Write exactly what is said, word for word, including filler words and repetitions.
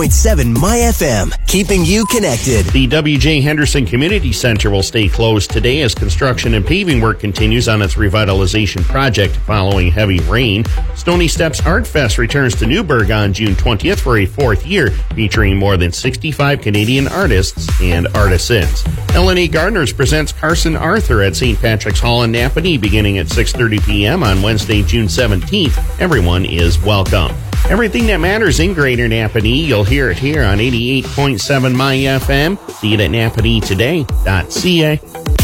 point seven My F M, keeping you connected. The W J Henderson Community Center will stay closed today as construction and paving work continues on its revitalization project following heavy rain. Stony Steps Art Fest returns to Newburgh on June twentieth for a fourth year, featuring more than sixty-five Canadian artists and artisans. Eleni Gardner's presents Carson Arthur at Saint Patrick's Hall in Napanee beginning at six thirty p.m. on Wednesday, June seventeenth. Everyone is welcome. Everything that matters in Greater Napanee, you'll hear it here on eighty-eight point seven My F M. See it at napanee today dot c a.